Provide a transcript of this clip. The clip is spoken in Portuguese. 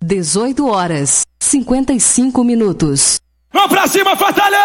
18 horas, 55 minutos. Vamos pra cima, Fortaleza!